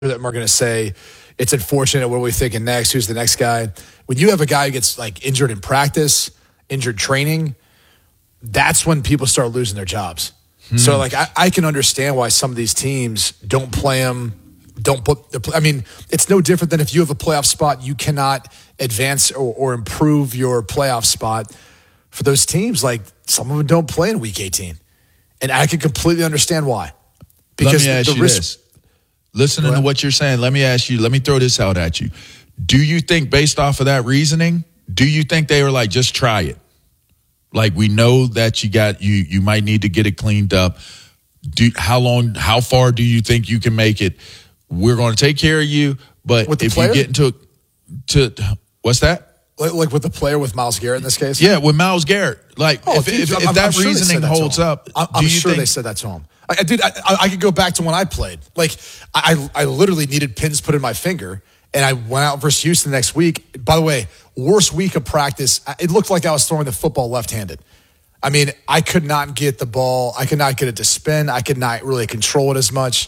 that are going to say it's unfortunate. What are we thinking next? Who's the next guy? When you have a guy who gets like injured in practice, injured training, that's when people start losing their jobs. So like I can understand why some of these teams don't play him. It's no different than if you have a playoff spot, you cannot advance or improve your playoff spot. For those teams, like some of them don't play in Week 18, and I can completely understand why. Because let me ask you this. Listening to what you're saying, let me throw this out at you. Do you think, based off of that reasoning, do you think they were like, just try it? Like, we know that you might need to get it cleaned up. How far do you think you can make it? We're going to take care of you, but if you get into what's that? Like with the player, with Myles Garrett in this case? Yeah, with Myles Garrett. Like, if that reasoning holds up, I'm sure they said that to him. I could go back to when I played. Like, I literally needed pins put in my finger, and I went out versus Houston the next week. By the way, worst week of practice. It looked like I was throwing the football left-handed. I mean, I could not get the ball. I could not get it to spin. I could not really control it as much.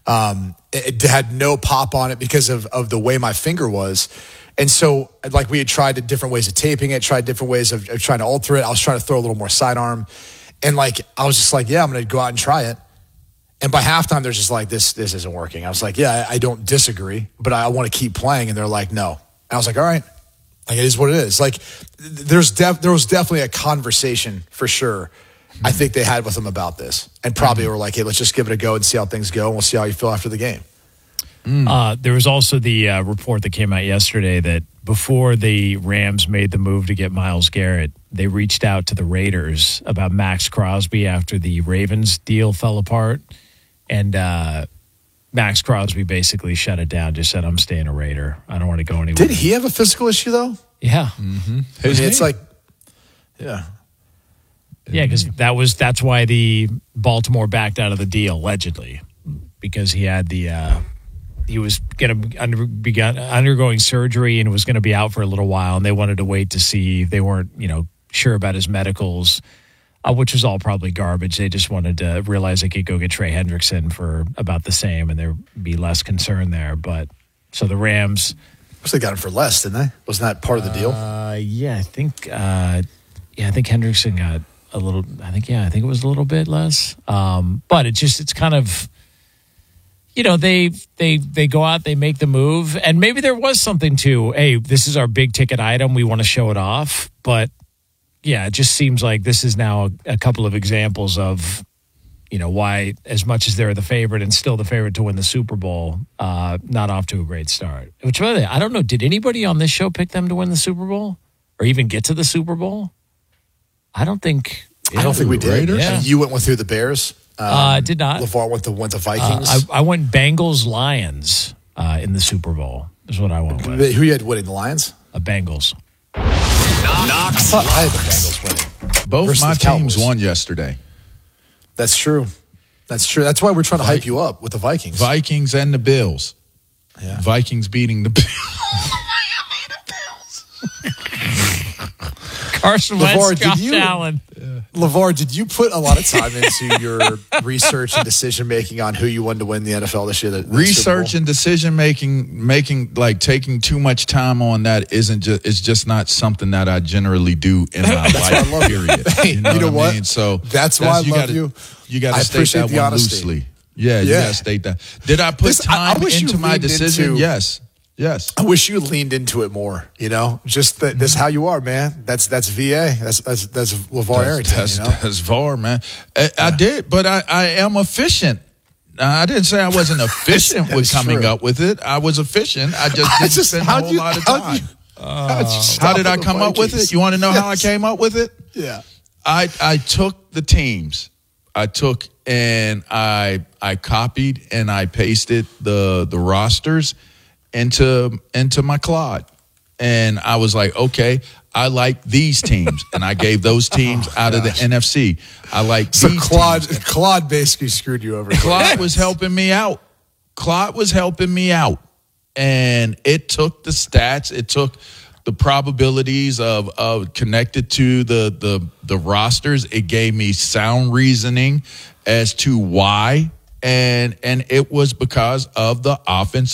It had no pop on it because of the way my finger was. And so, like, we had tried different ways of taping it, tried different ways of trying to alter it. I was trying to throw a little more sidearm. And, like, I was just like, yeah, I'm going to go out and try it. And by halftime, they're just like, this isn't working. I was like, yeah, I don't disagree, but I want to keep playing. And they're like, no. And I was like, all right. Like, it is what it is. Like, there was definitely a conversation for sure I think they had with them about this. And probably were like, hey, let's just give it a go and see how things go, and we'll see how you feel after the game. There was also the report that came out yesterday that before the Rams made the move to get Myles Garrett, they reached out to the Raiders about Max Crosby after the Ravens deal fell apart. And Max Crosby basically shut it down, just said, I'm staying a Raider. I don't want to go anywhere. Did he have a physical issue, though? Yeah. Mm-hmm. It's like, yeah. Yeah, because that's why the Baltimore backed out of the deal, allegedly, because he had he was going to undergoing surgery and was going to be out for a little while, and they wanted to wait to see. They weren't, sure about his medicals, which was all probably garbage. They just wanted to realize they could go get Trey Hendrickson for about the same, and there'd be less concern there. But so the Rams, they got him for less, didn't they? Wasn't that part of the deal? Yeah, I think Hendrickson got a little. I think it was a little bit less. But it's kind of. They go out, they make the move, and maybe there was something to, hey, this is our big ticket item, we want to show it off. But yeah, it just seems like this is now a couple of examples of, why, as much as they're the favorite and still the favorite to win the Super Bowl, not off to a great start. Which, by the way, I don't know, did anybody on this show pick them to win the Super Bowl or even get to the Super Bowl? I don't think we did. Yeah. You went through the Bears. Did not. LeVar went to Vikings. I went Bengals-Lions in the Super Bowl is what I went with. Who you had winning, the Lions? Bengals. Knox. I had the Bengals winning. Both my teams won yesterday. That's true. That's why we're trying to hype you up with the Vikings. Vikings and the Bills. Yeah. Vikings beating the Bills. Carson Wentz, Josh Allen. LeVar, did you put a lot of time into your research and decision making on who you wanted to win the NFL this year? Research and decision making, like taking too much time on that is just not something that I generally do in my life. Period. You know what? I mean? So that's why I love you. You got to state that one loosely. Yeah, you got to state that. Did I put time into my decision? Yes. I wish you leaned into it more, just that's how you are, man. That's VA. That's LeVar Arrington. That's VAR, man. I did, but I am efficient. I didn't say I wasn't efficient with coming up with it. I was efficient. I just didn't spend a whole lot of time. How did I come up with it? You want to know how I came up with it? Yeah. I took the teams. I took and I copied and I pasted the rosters into my Claude. And I was like, okay, I like these teams. And I gave those teams out of the NFC. I like these teams. Claude basically screwed you over. Claude was helping me out. And it took the stats. It took the probabilities of connected to the rosters. It gave me sound reasoning as to why and it was because of the offensive